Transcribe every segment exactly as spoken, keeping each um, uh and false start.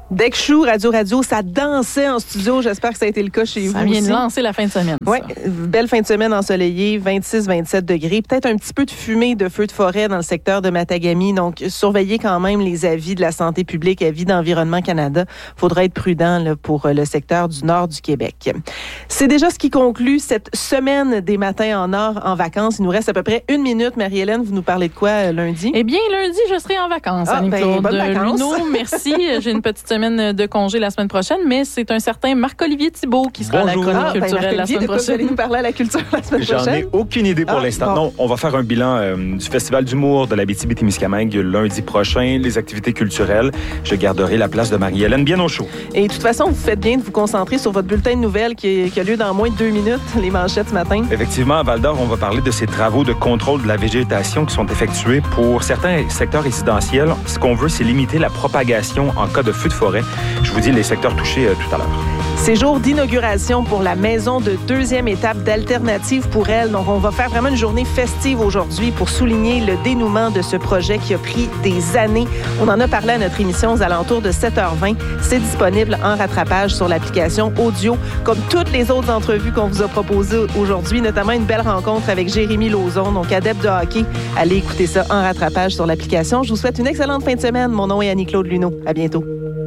Bec-Chou, Radio Radio, ça dansait en studio. J'espère que ça a été le cas chez ça vous vient aussi. de lancer la fin de semaine. Oui, belle fin de semaine ensoleillée, vingt-six à vingt-sept degrés. Peut-être un petit peu de fumée de feux de forêt dans le secteur de Matagami. Donc, surveillez quand même les avis de la santé publique, avis d'Environnement Canada. Il faudra être prudent là, pour le secteur du nord du Québec. C'est déjà ce qui conclut cette semaine des matins en or en vacances. Il nous reste à peu près une minute. Marie-Hélène, vous nous parlez de quoi euh, lundi? Eh bien, lundi, je serai en vacances. Ah, ben, bonnes vacances. Luno, merci. J'ai une petite semaine de congé la semaine prochaine, mais c'est un certain Marc-Olivier Thibault qui sera Bonjour. à la chronique Ah, ben, culturelle la semaine de quoi vous allez prochaine. nous parler à la culture la semaine J'en prochaine? ai aucune idée pour Ah, l'instant. bon. Non, on va faire un bilan euh, du Festival d'humour de l'Abitibi-Témiscamingue lundi prochain, les activités culturelles. Je garderai la place de Marie-Hélène bien au chaud. Et de toute façon, vous faites bien de vous concentrer sur votre bulletin de nouvelles qui, qui a lieu dans moins de deux minutes, les manchettes ce matin. Effectivement, à Val-d'Or, on va parler de ces travaux de contrôle de la végétation qui sont effectués pour certains secteurs résidentiels. Ce qu'on veut, c'est limiter la propagation en cas de feu de forêt. Je vous dis les secteurs touchés euh, tout à l'heure. C'est jour d'inauguration pour la maison de deuxième étape d'Alternative pour elle. Donc, on va faire vraiment une journée festive aujourd'hui pour souligner le dénouement de ce projet qui a pris des années. On en a parlé à notre émission aux alentours de sept heures vingt. C'est disponible en rattrapage sur l'application audio, comme toutes les autres entrevues qu'on vous a proposées aujourd'hui, notamment une belle rencontre avec Jérémy Lauzon, donc adepte de hockey. Allez écouter ça en rattrapage sur l'application. Je vous souhaite une excellente fin de semaine. Mon nom est Annie-Claude Luneau. À bientôt.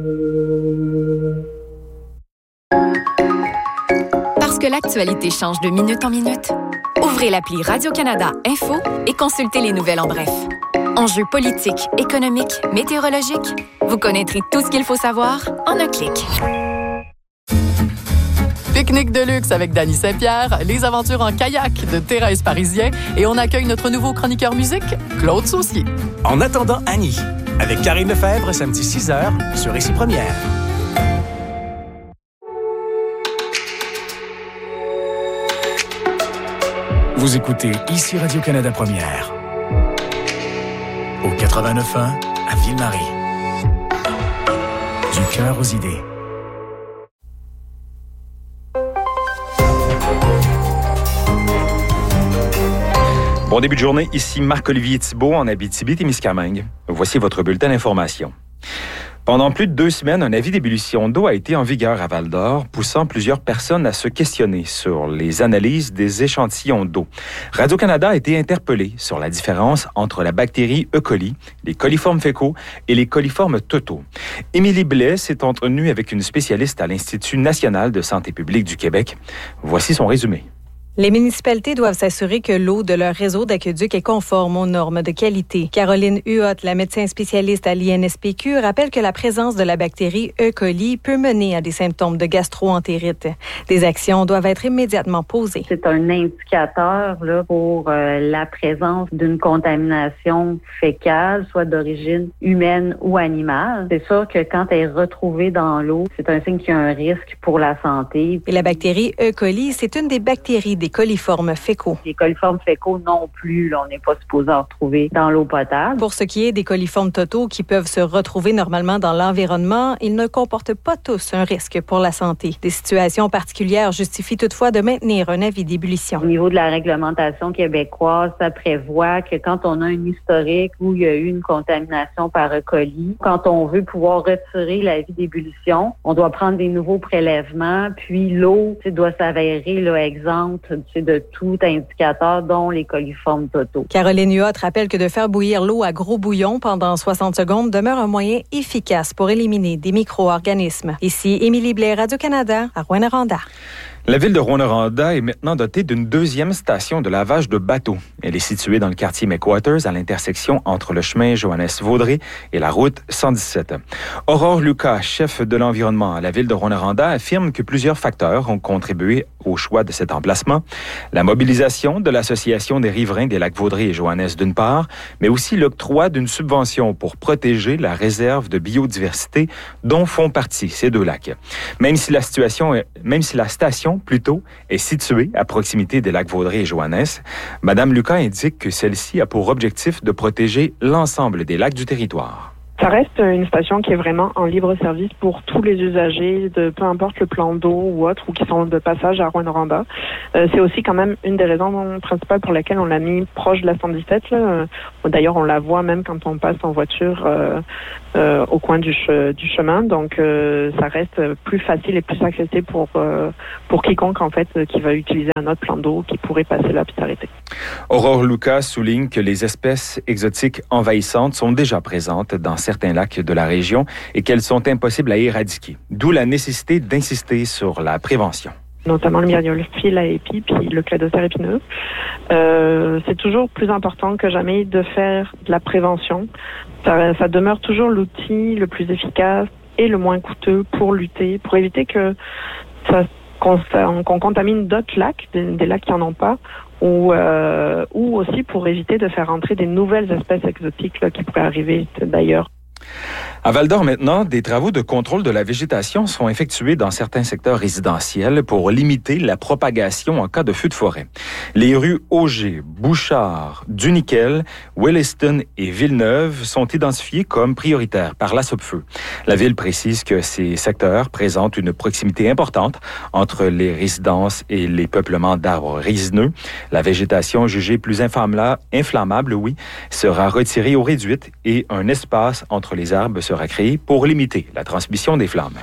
Parce que l'actualité change de minute en minute, ouvrez l'appli Radio-Canada Info et consultez les nouvelles en bref. Enjeux politiques, économiques, météorologiques, vous connaîtrez tout ce qu'il faut savoir en un clic. Pique-nique de luxe avec Dany Saint-Pierre, les aventures en kayak de Thérèse Parisien et on accueille notre nouveau chroniqueur musique, Claude Saucier. En attendant Annie, avec Karine Lefebvre, samedi six heures, sur Ici Première. Vous écoutez Ici Radio-Canada Première. Au quatre-vingt-neuf point un à Ville-Marie. Du cœur aux idées. Bon début de journée, ici Marc-Olivier Thibault en Abitibi-Témiscamingue. Voici votre bulletin d'information. Pendant plus de deux semaines, un avis d'ébullition d'eau a été en vigueur à Val-d'Or, poussant plusieurs personnes à se questionner sur les analyses des échantillons d'eau. Radio-Canada a été interpellé sur la différence entre la bactérie E. coli, les coliformes fécaux et les coliformes totaux. Émilie Blais s'est entretenue avec une spécialiste à l'Institut national de santé publique du Québec. Voici son résumé. Les municipalités doivent s'assurer que l'eau de leur réseau d'aqueduc est conforme aux normes de qualité. Caroline Huot, la médecin spécialiste à l'I N S P Q, rappelle que la présence de la bactérie E. coli peut mener à des symptômes de gastro-entérite. Des actions doivent être immédiatement posées. C'est un indicateur là, pour euh, la présence d'une contamination fécale, soit d'origine humaine ou animale. C'est sûr que quand elle est retrouvée dans l'eau, c'est un signe qu'il y a un risque pour la santé. Et la bactérie E. coli, c'est une des bactéries des coliformes fécaux. Les coliformes fécaux non plus, là, on n'est pas supposé en retrouver dans l'eau potable. Pour ce qui est des coliformes totaux qui peuvent se retrouver normalement dans l'environnement, ils ne comportent pas tous un risque pour la santé. Des situations particulières justifient toutefois de maintenir un avis d'ébullition. Au niveau de la réglementation québécoise, ça prévoit que quand on a un historique où il y a eu une contamination par E. coli, quand on veut pouvoir retirer l'avis d'ébullition, on doit prendre des nouveaux prélèvements, puis l'eau doit s'avérer là, exempte de tout indicateur, dont les coliformes totaux. Caroline Huot rappelle que de faire bouillir l'eau à gros bouillon pendant soixante secondes demeure un moyen efficace pour éliminer des micro-organismes. Ici, Émilie Blais, Radio-Canada, à Rouyn-Noranda. La ville de Rouyn-Noranda est maintenant dotée d'une deuxième station de lavage de bateaux. Elle est située dans le quartier McWatters, à l'intersection entre le chemin Joannès-Vaudrey et la route cent dix-sept. Aurore Lucas, chef de l'environnement à la ville de Rouyn-Noranda, affirme que plusieurs facteurs ont contribué au choix de cet emplacement. La mobilisation de l'Association des riverains des lacs Vaudrey et Joannès d'une part, mais aussi l'octroi d'une subvention pour protéger la réserve de biodiversité dont font partie ces deux lacs. Même si la situation, est, même si la station plutôt, est située à proximité des lacs Vaudrey et Joannès, Mme Lucas indique que celle-ci a pour objectif de protéger l'ensemble des lacs du territoire. Ça reste une station qui est vraiment en libre service pour tous les usagers, de peu importe le plan d'eau ou autre, ou qui sont de passage à Rouyn-Noranda. Euh, c'est aussi quand même une des raisons principales pour lesquelles on l'a mis proche de la cent dix-sept. Là. D'ailleurs, on la voit même quand on passe en voiture euh, euh, au coin du, che- du chemin. Donc, euh, ça reste plus facile et plus accessible pour euh, pour quiconque en fait qui va utiliser un autre plan d'eau qui pourrait passer là puis s'arrêter. Aurore Lucas souligne que les espèces exotiques envahissantes sont déjà présentes dans certains lacs de la région et qu'elles sont impossibles à éradiquer. D'où la nécessité d'insister sur la prévention. Notamment le myriolphylle à épi puis le cladocère épineux. Euh, c'est toujours plus important que jamais de faire de la prévention. Ça, ça demeure toujours l'outil le plus efficace et le moins coûteux pour lutter, pour éviter que ça, qu'on, qu'on contamine d'autres lacs, des, des lacs qui n'en ont pas, ou, euh, ou aussi pour éviter de faire entrer des nouvelles espèces exotiques là, qui pourraient arriver d'ailleurs. À Val-d'Or maintenant, des travaux de contrôle de la végétation sont effectués dans certains secteurs résidentiels pour limiter la propagation en cas de feu de forêt. Les rues Auger, Bouchard, Duniquel, Williston et Villeneuve sont identifiées comme prioritaires par la Sopfeu. La ville précise que ces secteurs présentent une proximité importante entre les résidences et les peuplements d'arbres résineux. La végétation jugée plus inflammable, oui, sera retirée ou réduite et un espace entre les arbres sera créé pour limiter la transmission des flammes.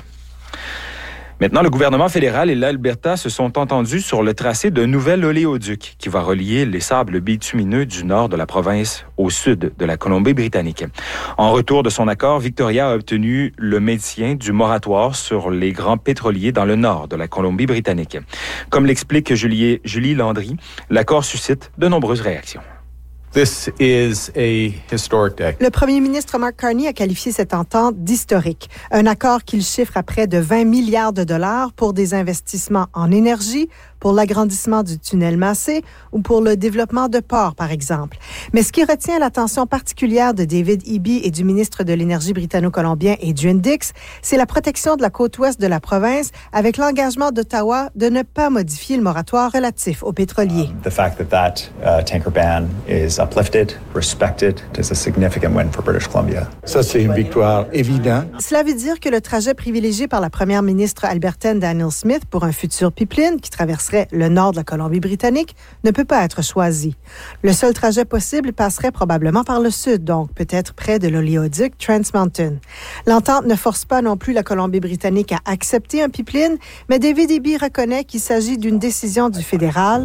Maintenant, le gouvernement fédéral et l'Alberta se sont entendus sur le tracé d'un nouvel oléoduc qui va relier les sables bitumineux du nord de la province au sud de la Colombie-Britannique. En retour de son accord, Victoria a obtenu le maintien du moratoire sur les grands pétroliers dans le nord de la Colombie-Britannique. Comme l'explique Julie, Julie Landry, l'accord suscite de nombreuses réactions. This is a historic day. Le premier ministre Mark Carney a qualifié cette entente d'historique. Un accord qu'il chiffre à près de vingt milliards de dollars pour des investissements en énergie, pour l'agrandissement du tunnel Massé ou pour le développement de ports, par exemple. Mais ce qui retient l'attention particulière de David Eby et du ministre de l'Énergie britanno-colombien Adrian Dix, c'est la protection de la côte ouest de la province avec l'engagement d'Ottawa de ne pas modifier le moratoire relatif aux pétroliers. Um, the fact that that uh, tanker ban is uplifted, respected, is a significant win for British Columbia. Ça, c'est une victoire évidente. Cela veut dire que le trajet privilégié par la première ministre albertaine Danielle Smith pour un futur pipeline qui traverserait le nord de la Colombie-Britannique ne peut pas être choisi. Le seul trajet possible passerait probablement par le sud, donc peut-être près de l'oléoduc Trans Mountain. L'entente ne force pas non plus la Colombie-Britannique à accepter un pipeline, mais David Eby reconnaît qu'il s'agit d'une décision du fédéral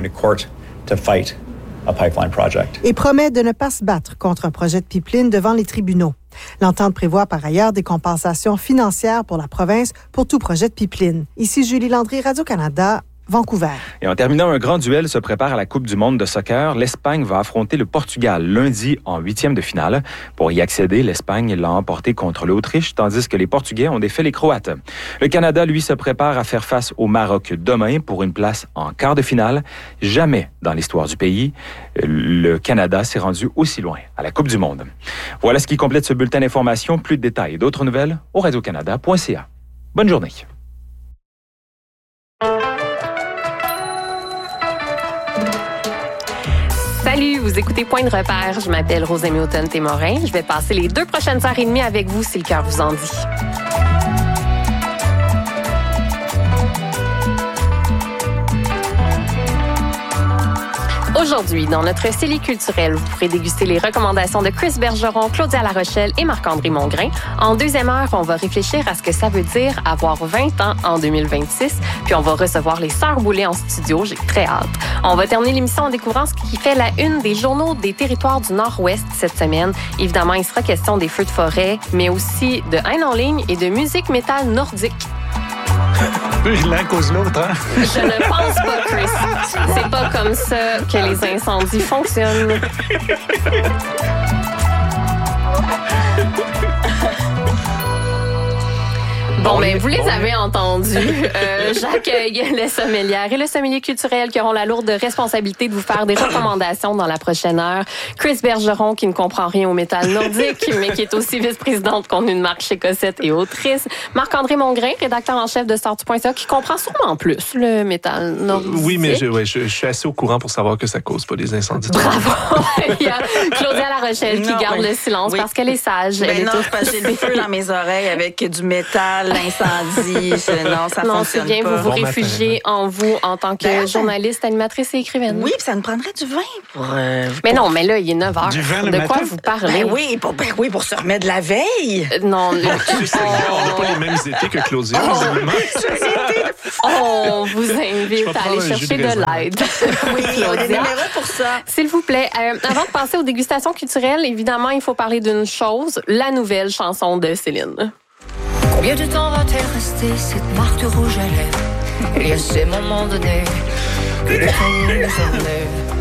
et promet de ne pas se battre contre un projet de pipeline devant les tribunaux. L'entente prévoit par ailleurs des compensations financières pour la province pour tout projet de pipeline. Ici Julie Landry, Radio-Canada, Vancouver. Et en terminant, un grand duel se prépare à la Coupe du monde de soccer. L'Espagne va affronter le Portugal lundi en huitième de finale. Pour y accéder, l'Espagne l'a emporté contre l'Autriche, tandis que les Portugais ont défait les Croates. Le Canada, lui, se prépare à faire face au Maroc demain pour une place en quart de finale. Jamais dans l'histoire du pays, le Canada s'est rendu aussi loin à la Coupe du monde. Voilà ce qui complète ce bulletin d'information. Plus de détails et d'autres nouvelles au radio canada point c a. Bonne journée. Salut, vous écoutez Point de repère. Je m'appelle Rosemée Automne-Témorin. Je vais passer les deux prochaines heures et demie avec vous si le cœur vous en dit. Aujourd'hui, dans notre série culturelle, vous pourrez déguster les recommandations de Chris Bergeron, Claudia Larochelle et Marc-André Mongrain. En deuxième heure, on va réfléchir à ce que ça veut dire avoir vingt ans en deux mille vingt-six. Puis on va recevoir les Sœurs Boulay en studio. J'ai très hâte. On va terminer l'émission en découvrant ce qui fait la une des journaux des territoires du Nord-Ouest cette semaine. Évidemment, il sera question des feux de forêt, mais aussi de haine en ligne et de musique métal nordique. L'un cause l'autre, hein? Je ne pense pas, Chris. C'est pas comme ça que les incendies fonctionnent. Bon, mais Ben, vous les avez entendus. Euh, J'accueille les sommelières et le sommelier culturel qui auront la lourde responsabilité de vous faire des recommandations dans la prochaine heure. Chris Bergeron, qui ne comprend rien au métal nordique, mais qui est aussi vice-présidente contre une marque chez Cossette et autrice. Marc-André Mongrain, rédacteur en chef de Sortu point C A, qui comprend sûrement plus le métal nordique. Oui, mais je, ouais, je, je suis assez au courant pour savoir que ça cause pas des incendies. Bravo! Il y a Claudia Larochelle qui non, garde oui. le silence oui. parce qu'elle est sage. Ben elle non, est parce que j'ai le feu dans mes oreilles avec du métal, l'incendie. Non, ça non, fonctionne c'est bien, pas. vous vous Bon réfugiez matin. en vous en tant que ben, journaliste, animatrice et écrivaine. Oui, puis ça nous prendrait du vin pour... Euh, mais non, mais là, il est neuf heures. Du vin le de matin? quoi vous parlez? Ben oui, pour, ben oui, pour se remettre de la veille. Euh, non, oh, tu sais, on n'a pas les mêmes étés que Claudia, oh, visiblement. On vous invite à aller chercher de, de l'aide. Oui, il y a des numéros pour ça. S'il vous plaît, euh, avant de passer aux dégustations culturelles, évidemment, il faut parler d'une chose, la nouvelle chanson de Céline. Combien de temps va-t-elle rester, cette marque de rouge à lèvres? Il y a ces moments donnés que le temps nous enlève.